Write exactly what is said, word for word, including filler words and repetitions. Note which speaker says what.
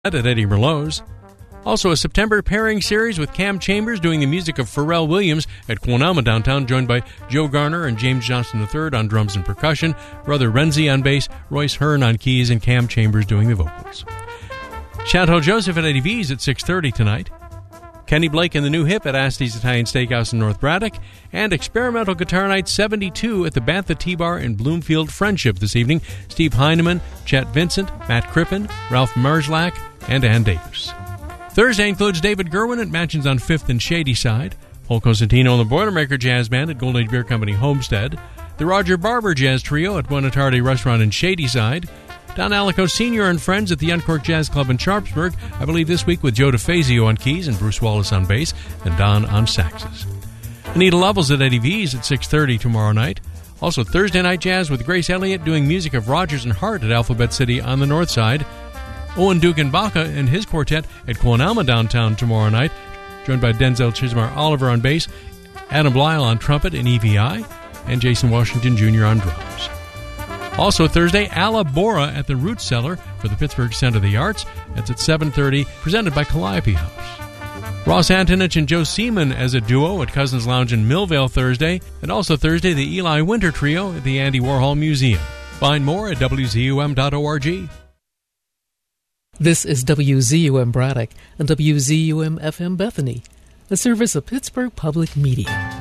Speaker 1: at Eddie Merlot's. Also, a September pairing series with Cam Chambers doing the music of Pharrell Williams at Quonama downtown, joined by Joe Garner and James Johnson the third on drums and percussion, Brother Renzi on bass, Royce Hearn on keys, and Cam Chambers doing the vocals. Chantal Joseph at Eddie V's at six thirty tonight. Kenny Blake and the New Hip at Asti's Italian Steakhouse in North Braddock, and Experimental Guitar Night seventy-two at the Bantha T-Bar in Bloomfield Friendship this evening. Steve Heineman, Chet Vincent, Matt Crippen, Ralph Merzlach, and Ann Davis. Thursday includes David Gerwin at Mansions on fifth and Shadyside, Paul Cosentino and the Boilermaker Jazz Band at Golden Age Beer Company Homestead, the Roger Barber Jazz Trio at Buonatardi Restaurant in Shadyside, Don Alico Senior and Friends at the Uncorked Jazz Club in Sharpsburg, I believe this week with Joe DeFazio on keys and Bruce Wallace on bass and Don on saxes. Anita Lovells at Eddie V's at six thirty tomorrow night. Also Thursday Night Jazz with Grace Elliott doing music of Rogers and Hart at Alphabet City on the north side. Owen Dugan-Baca and his quartet at Quonama downtown tomorrow night, joined by Denzel Chismar Oliver on bass, Adam Lyle on trumpet and E V I, and Jason Washington Junior on drums. Also Thursday, Alla Bora at the Root Cellar for the Pittsburgh Center of the Arts. That's at seven thirty, presented by Calliope House. Ross Antonich and Joe Seaman as a duo at Cousins Lounge in Millvale Thursday, and also Thursday, the Eli Winter Trio at the Andy Warhol Museum. Find more at W Z U M dot org.
Speaker 2: This is W Z U M Braddock and W Z U M F M Bethany, a service of Pittsburgh Public Media.